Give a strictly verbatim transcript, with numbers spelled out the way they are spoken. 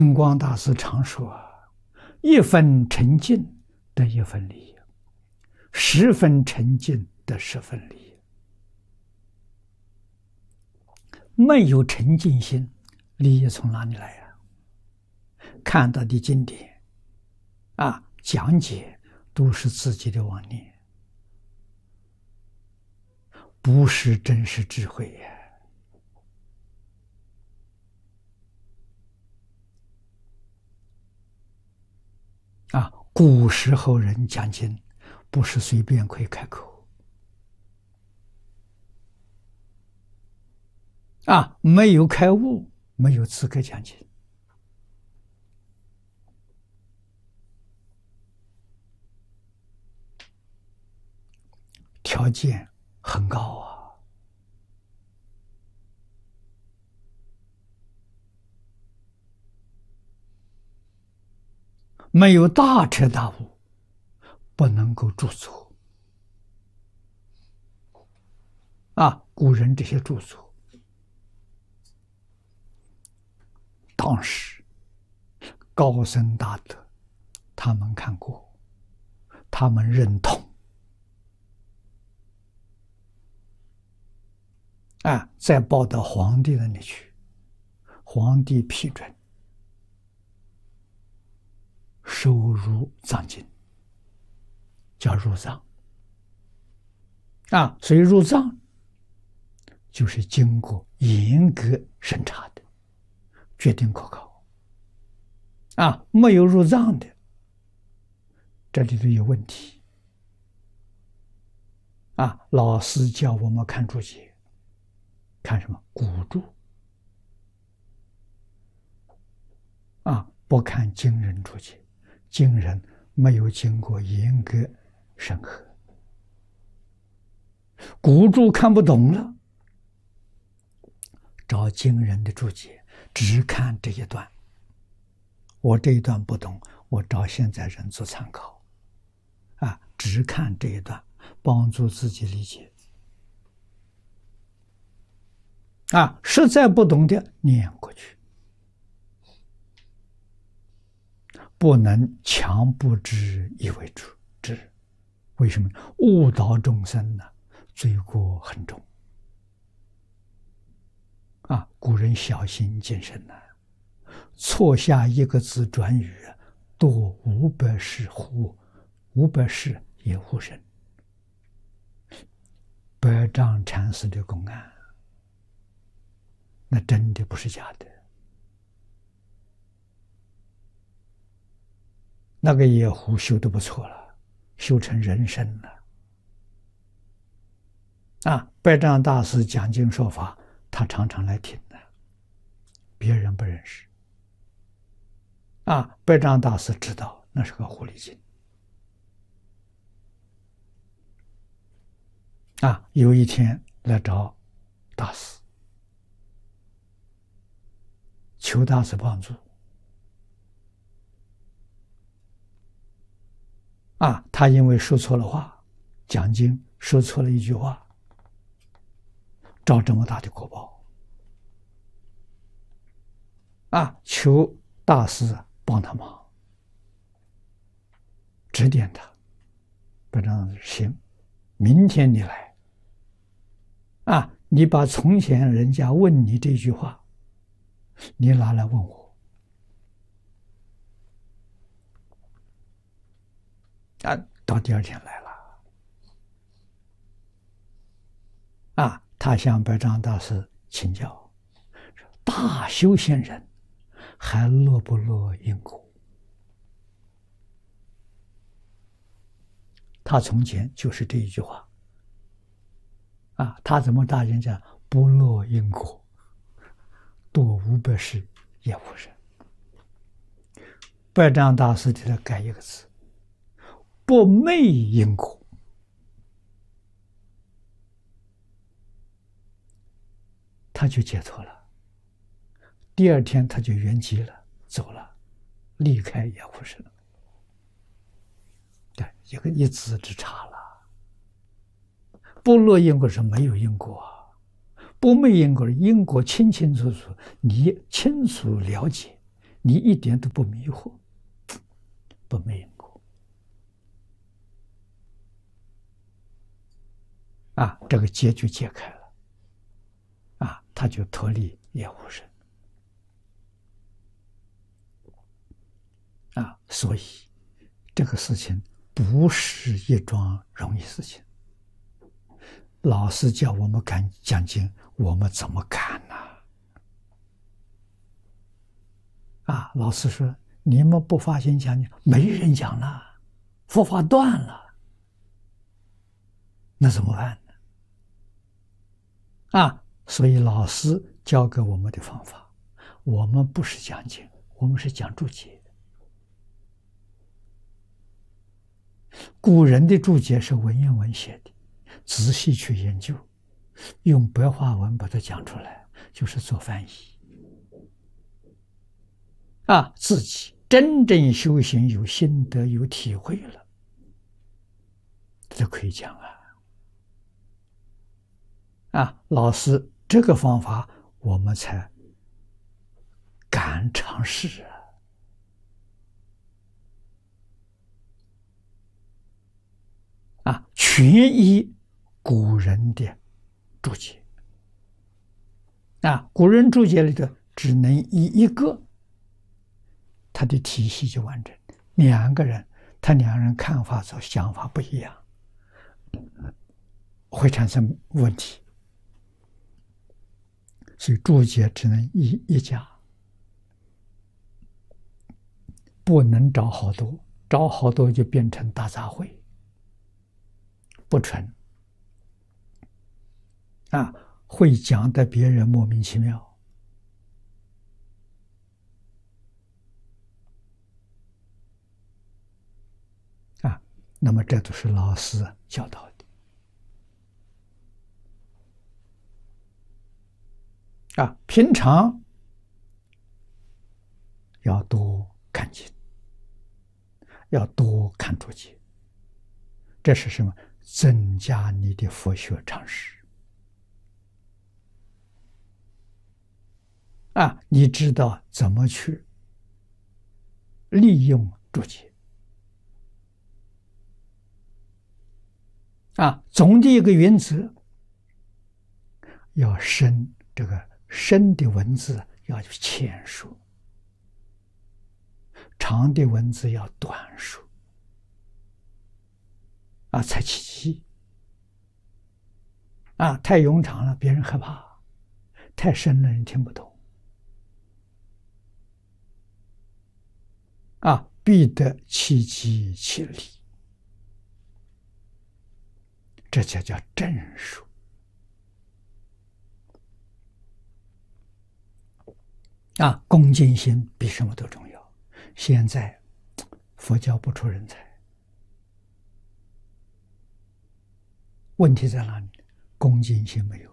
印光大师常说啊，一分沉静得一分利益，十分沉静得十分利益。没有沉静心，利益从哪里来呀、啊？看到的经典啊，讲解都是自己的妄念，不是真实智慧呀。啊，古时候人讲经，不是随便可以开口。啊，没有开悟，没有资格讲经。条件很高啊。没有大彻大悟，不能够著作。啊，古人这些著作，当时高僧大德，他们看过，他们认同。啊，再报到皇帝那里去，皇帝批准收入藏经，叫入藏。啊，所以入藏就是经过严格审查的，决定可靠。啊，没有入藏的，这里头有问题。啊，老师教我们看注解，看什么？古注。啊，不看经人注解，经人没有经过严格审核。古注看不懂了，找经人的注解，只看这一段。我这一段不懂，我找现在人做参考。啊，只看这一段，帮助自己理解。啊，实在不懂的念过去，不能强不知以为知。为什么？误导众生呢？罪过很重。啊，古人小心谨慎呐、啊，错下一个字转语，多五百世乎？五百世也无神。百丈禅师的公案，那真的不是假的。那个野狐修得不错了，修成人身了。啊，百丈大师讲经说法，他常常来听的，别人不认识。啊，百丈大师知道那是个狐狸精。啊，有一天来找大师，求大师帮助。啊，他因为说错了话，讲经说错了一句话，遭这么大的果报。啊，求大师帮他忙，指点他。不让行，明天你来。啊，你把从前人家问你这句话，你拿来问我。啊，到第二天来了。啊，他向百丈大师请教，大修仙人还落不落因果？他从前就是这一句话。啊，他怎么大人讲不落因果，多无百世也无人。百丈大师给他改一个字，不昧因果。他就解脱了。第二天他就圆寂了，走了，离开也无人。对，一个一字之差了。不落因果是没有因果，不昧因果是因果清清楚楚，你清楚了解， 你一点都不迷惑，不昧因果啊，这个结就解开了啊，他就脱离业无生啊，所以这个事情不是一桩容易事情。老师叫我们敢讲经，我们怎么敢呢？啊，老师说你们不发心讲经，没人讲了，佛法断了，那怎么办呢？啊，所以老师教给我们的方法，我们不是讲经，我们是讲注解。古人的注解是文言文写的，仔细去研究，用白话文把它讲出来，就是做翻译。啊，自己真正修行有心得有体会了，这可以讲啊。啊，老师这个方法我们才敢尝试啊。啊，全依古人的注解。啊，古人注解里头只能依一个，他的体系就完整。两个人，他两人看法和想法不一样，会产生问题。所以注解只能依一家，不能找好多，找好多就变成大杂烩，不纯啊，会讲的别人莫名其妙啊。那么这都是老师教导的啊。平常要多看经，要多看注解，这是什么？增加你的佛学常识啊！你知道怎么去利用注解啊？总的一个原则，要深，这个深的文字要浅说，长的文字要短说啊，才起气啊！太冗长了，别人害怕；太深了，人听不懂啊！必得其机其理，这就叫正说啊！恭敬心比什么都重要。现在佛教不出人才。问题在哪里？恭敬心没有。